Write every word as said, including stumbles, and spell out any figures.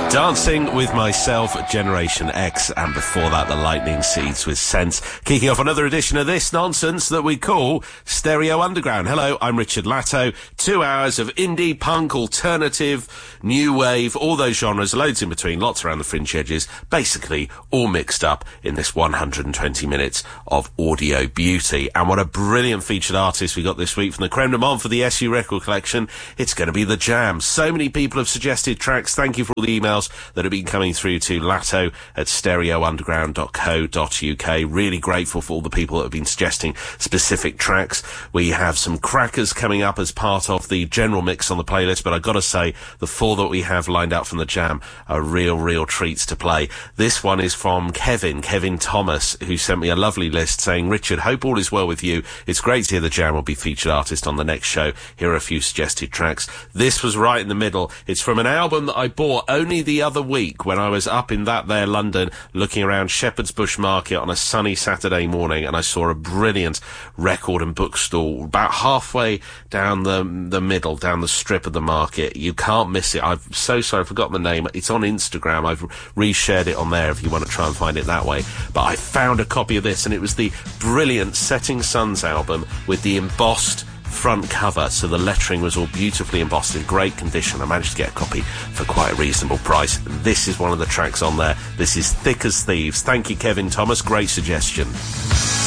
Dancing with Myself, Generation X, and before that, the Lightning Seeds with Sense. Kicking off another edition of this nonsense that we call Stereo Underground. Hello, I'm Richard Latto. Two hours of indie, punk, alternative, new wave, all those genres, loads in between, lots around the fringe edges, basically all mixed up in this one hundred twenty minutes of audio beauty. And what a brilliant featured artist we got this week from the Creme de Monde for the S U record collection. It's going to be The Jam. So many people have suggested tracks. Thank you for all the emails that have been coming through to latto at stereo underground dot co dot uk. Really grateful for all the people that have been suggesting specific tracks. We have some crackers coming up as part of the general mix on the playlist, but I've got to say, the four that we have lined up from The Jam are real, real treats to play. This one is from Kevin, Kevin Thomas, who sent me a lovely list saying, Richard, hope all is well with you. It's great to hear The Jam will be featured artist on the next show. Here are a few suggested tracks. This was right in the middle. It's from an album that I bought only the other week when I was up in that there London looking around Shepherd's Bush Market on a sunny Saturday morning, and I saw a brilliant record and bookstore about halfway down the the middle, down the strip of the market. You can't miss it. I'm so sorry, I forgot the name. It's on Instagram. I've reshared it on there if you want to try and find it that way. But I found a copy of this, and it was the brilliant Setting Suns album with the embossed front cover, so the lettering was all beautifully embossed in great condition. I managed to get a copy for quite a reasonable price. This is one of the tracks on there. This is Thick as Thieves. Thank you, Kevin Thomas. Great suggestion.